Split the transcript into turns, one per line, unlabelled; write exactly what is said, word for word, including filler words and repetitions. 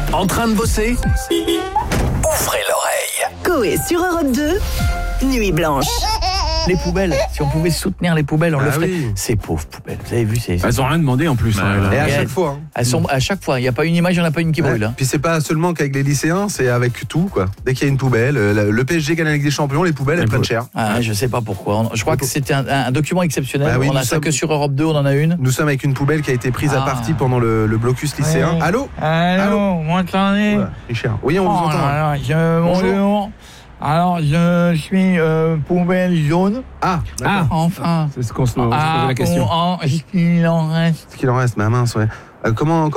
En train de bosser? Ouvrez l'oreille.
Coé sur Europe deux, Nuit blanche.
Les poubelles, si on pouvait soutenir les poubelles, on
Ah
le ferait.
oui.
Ces pauvres poubelles, vous avez vu, c'est...
Elles ont rien demandé en plus.
Bah,
hein,
et à
Et
chaque
elles-
fois. hein.
Elles sont à chaque fois, il n'y a pas une image, il n'y en a pas une qui
Ouais.
brûle. hein.
Puis c'est pas seulement qu'avec les lycéens, c'est avec tout quoi. Dès qu'il y a une poubelle, euh, le P S G gagne avec des champions, les poubelles elles
Les
prennent
pou-
cher.
Ah, je sais pas pourquoi. On- Je crois que c'était un, un document exceptionnel.
Bah oui,
on a
nous
ça
sommes-
que sur Europe deux, on en a une.
Nous sommes avec une poubelle qui a été prise à
Ah.
partie pendant le, le blocus lycéen.
Ouais.
Allô
Allô,
Allô
vous m'entendez?
Voilà, Richard. Oui, on vous
Oh
entend.
là là, je,
Bonjour.
bonjour. Alors, je suis euh, poubelle jaune.
Ah, d'accord.
Enfin.
C'est ce qu'on se on se posait
Ah,
la question.
oh, oh, est-ce qu'il en reste?
Ce qu'il en reste, ma mince, ouais. Euh, comment